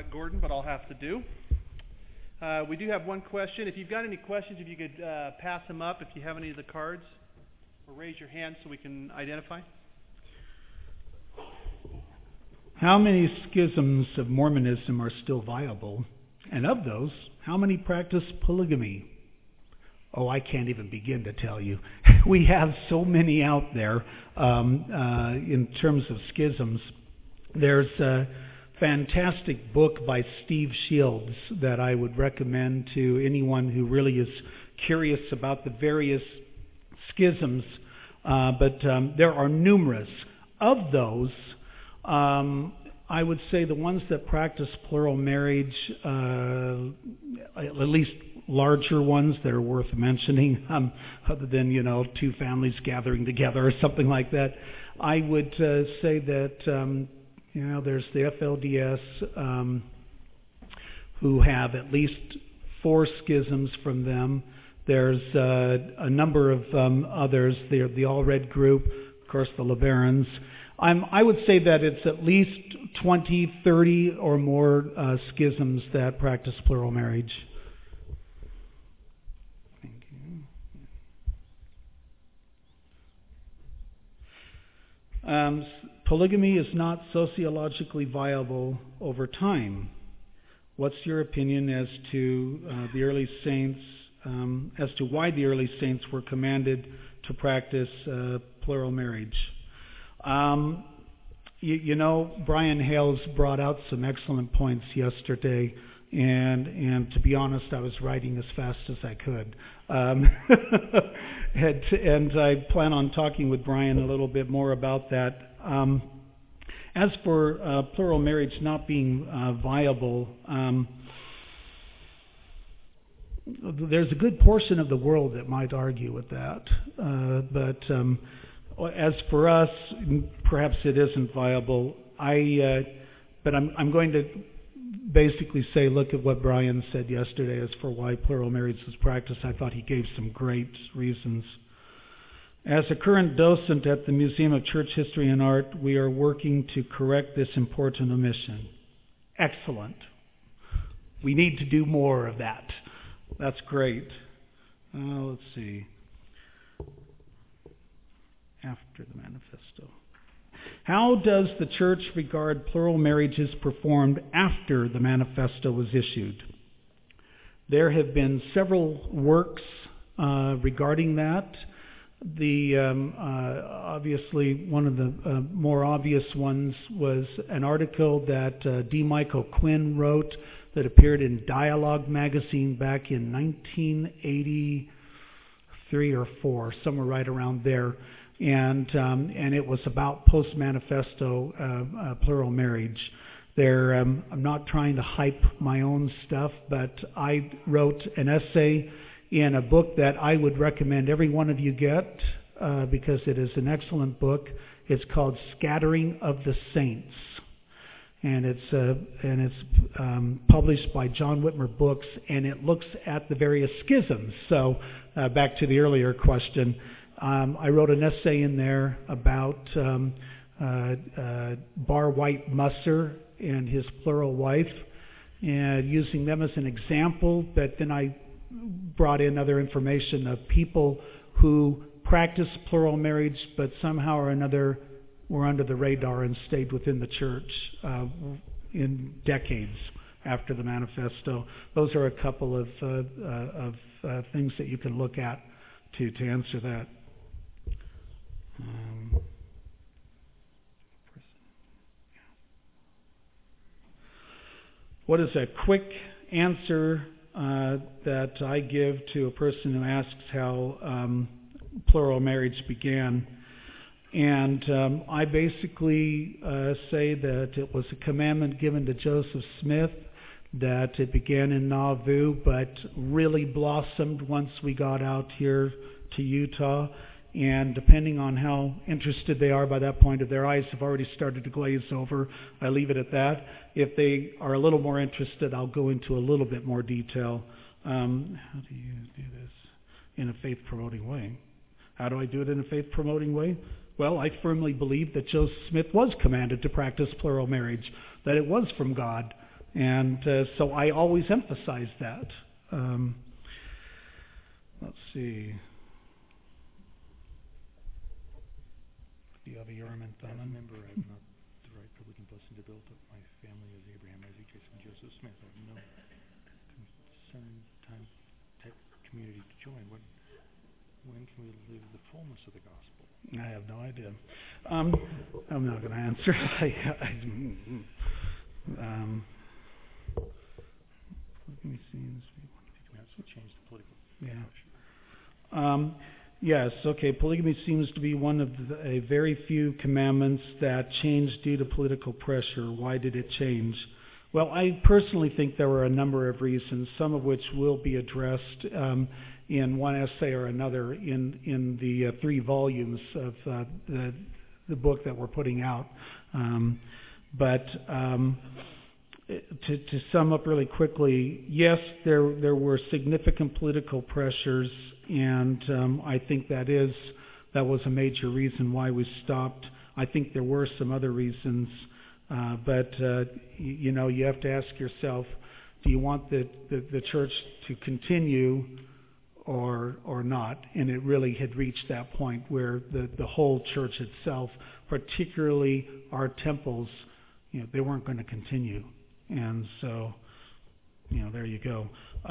Gordon, but I'll have to do. We do have one question. If you've got any questions, if you could pass them up if you have any of the cards, or raise your hand so we can identify. How many schisms of Mormonism are still viable? And of those, how many practice polygamy? Oh, I can't even begin to tell you. We have so many out there in terms of schisms. There's a fantastic book by Steve Shields that I would recommend to anyone who really is curious about the various schisms. But there are numerous. Of those, I would say the ones that practice plural marriage, at least larger ones that are worth mentioning, other than, two families gathering together or something like that, I would say that, there's the FLDS who have at least 4 schisms from them. There's a number of others. They're the All Red group, of course, the LeBarons. I would say that it's at least 20, 30 or more schisms that practice plural marriage. Thank you. Polygamy is not sociologically viable over time. What's your opinion as to the early saints, as to why the early saints were commanded to practice plural marriage? Brian Hales brought out some excellent points yesterday, and to be honest, I was writing as fast as I could. And I plan on talking with Brian a little bit more about that. As for plural marriage not being viable, there's a good portion of the world that might argue with that. But as for us, perhaps it isn't viable. But I'm going to basically say, look at what Brian said yesterday as for why plural marriage is practiced. I thought he gave some great reasons. As a current docent at the Museum of Church History and Art, we are working to correct this important omission. Excellent. We need to do more of that. That's great. Let's see. After the manifesto. How does the church regard plural marriages performed after the manifesto was issued? There have been several works regarding that. Obviously, one of the more obvious ones was an article that D. Michael Quinn wrote that appeared in Dialogue magazine back in 1983 or 4, somewhere right around there. And it was about post-manifesto plural marriage. I'm not trying to hype my own stuff, but I wrote an essay in a book that I would recommend every one of you get because it is an excellent book. It's called Scattering of the Saints, and it's published by John Whitmer Books, and it looks at the various schisms. So back to the earlier question. I wrote an essay in there about Bar White Musser and his plural wife, and using them as an example, but then I brought in other information of people who practiced plural marriage, but somehow or another were under the radar and stayed within the church in decades after the manifesto. Those are a couple of things that you can look at to answer that. What is a quick answer that I give to a person who asks how plural marriage began? And I basically say that it was a commandment given to Joseph Smith, that it began in Nauvoo, but really blossomed once we got out here to Utah. And depending on how interested they are by that point, if their eyes have already started to glaze over, I leave it at that. If they are a little more interested, I'll go into a little bit more detail. How do you do this in a faith-promoting way? How do I do it in a faith-promoting way? Well, I firmly believe that Joseph Smith was commanded to practice plural marriage, that it was from God, And so I always emphasize that. Let's see. Do you have a argument on it? Member, I have not the right privilege and blessing to build up my family as Abraham, Isaac, Jason, and Joseph Smith. I have no concern, time, type community to join. When can we live the fullness of the gospel? I have no idea. I'm not going to answer. Let me see. We have to change the political Yeah. Yes, okay. Polygamy seems to be one of a very few commandments that changed due to political pressure. Why did it change? Well, I personally think there were a number of reasons, some of which will be addressed in one essay or another in the 3 volumes of the book that we're putting out. But to sum up really quickly, yes, there were significant political pressures, and I think that was a major reason why we stopped. I think there were some other reasons, but you have to ask yourself, do you want the church to continue or not? And it really had reached that point where the whole church itself, particularly our temples, they weren't going to continue. And so, there you go.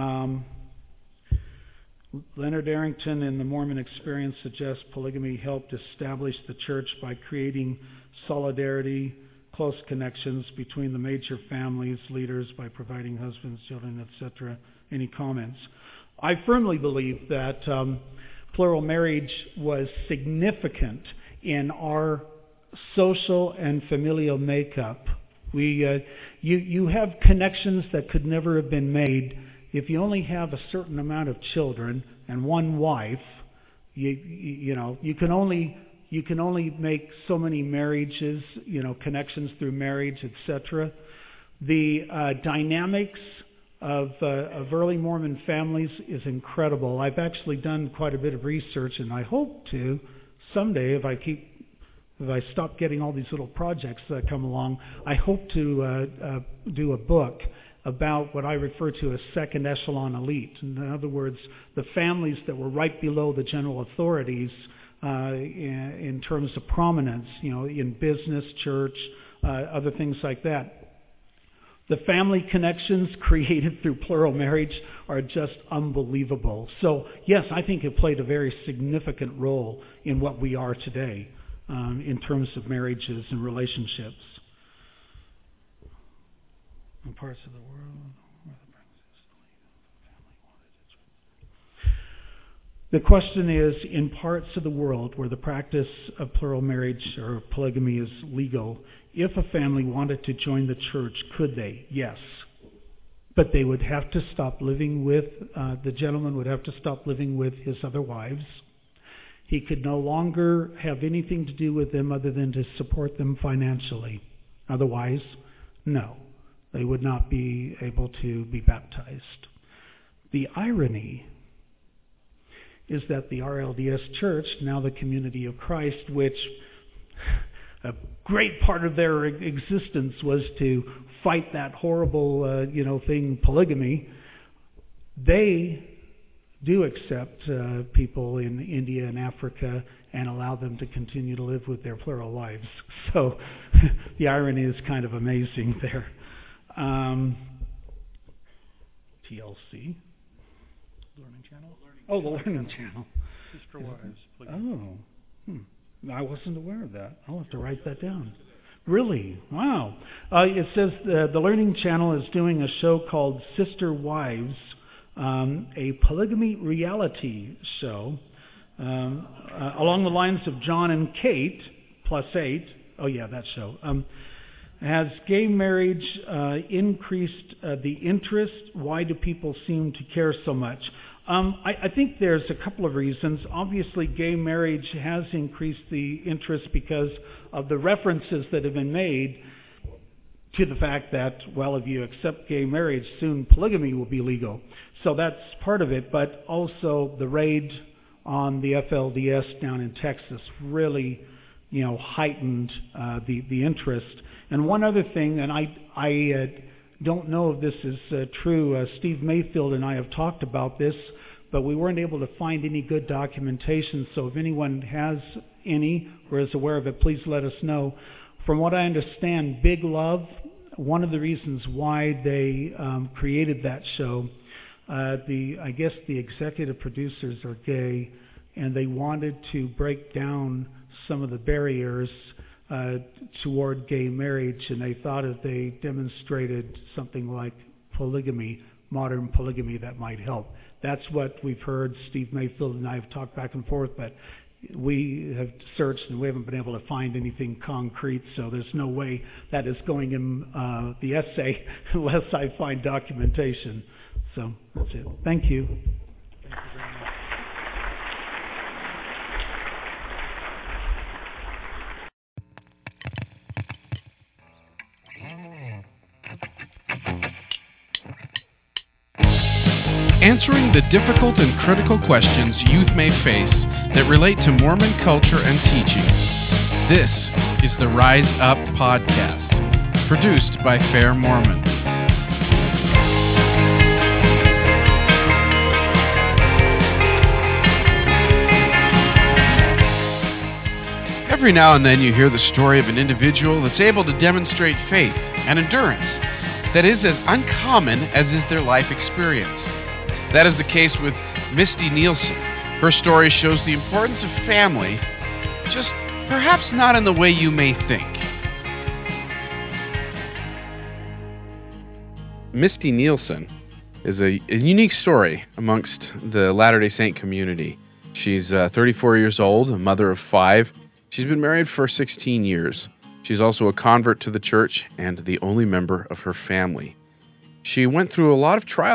Leonard Arrington in The Mormon Experience suggests polygamy helped establish the church by creating solidarity, close connections between the major families, leaders, by providing husbands, children, etc. Any comments? I firmly believe that plural marriage was significant in our social and familial makeup. You have connections that could never have been made if you only have a certain amount of children and one wife. You can only make so many marriages, connections through marriage, etc. The dynamics of early Mormon families is incredible. I've actually done quite a bit of research, and I hope to someday, if I stop getting all these little projects that come along, I hope to do a book about what I refer to as second echelon elite. In other words, the families that were right below the general authorities in terms of prominence, in business, church, other things like that. The family connections created through plural marriage are just unbelievable. So, yes, I think it played a very significant role in what we are today in terms of marriages and relationships. In parts of the world where the question is, in parts of the world where the practice of plural marriage or polygamy is legal, if a family wanted to join the church, could they? Yes. But they would have to stop living with, the gentleman would have to stop living with his other wives. He could no longer have anything to do with them other than to support them financially. Otherwise, no. They would not be able to be baptized. The irony is that the RLDS Church, now the Community of Christ, which a great part of their existence was to fight that horrible, thing, polygamy, they do accept people in India and Africa and allow them to continue to live with their plural wives. So the irony is kind of amazing there. TLC. Learning Channel? Oh, the Learning Channel. Sister Wives. I wasn't aware of that. I'll have to write that down. Really? Wow. It says the Learning Channel is doing a show called Sister Wives, a polygamy reality show along the lines of John and Kate, +8. Oh, yeah, that show. Has gay marriage increased the interest? Why do people seem to care so much? I think there's a couple of reasons. Obviously, gay marriage has increased the interest because of the references that have been made to the fact that, well, if you accept gay marriage, soon polygamy will be legal. So that's part of it, but also the raid on the FLDS down in Texas really, heightened the interest. And one other thing, and I don't know if this is true. Steve Mayfield and I have talked about this, but we weren't able to find any good documentation. So if anyone has any or is aware of it, please let us know. From what I understand, Big Love, one of the reasons why they created that show, I guess the executive producers are gay, and they wanted to break down some of the barriers toward gay marriage, and they thought if they demonstrated something like polygamy, modern polygamy, that might help. That's what we've heard. Steve Mayfield and I have talked back and forth, but we have searched and we haven't been able to find anything concrete, so there's no way that is going in the essay unless I find documentation. So that's it. Thank you. Thank you very much. Answering the difficult and critical questions youth may face that relate to Mormon culture and teaching. This is the Rise Up Podcast, produced by Fair Mormon. Every now and then you hear the story of an individual that's able to demonstrate faith and endurance that is as uncommon as is their life experience. That is the case with Misty Nielsen. Her story shows the importance of family, just perhaps not in the way you may think. Misty Nielsen is a unique story amongst the Latter-day Saint community. She's 34 years old, a mother of 5. She's been married for 16 years. She's also a convert to the church and the only member of her family. She went through a lot of trials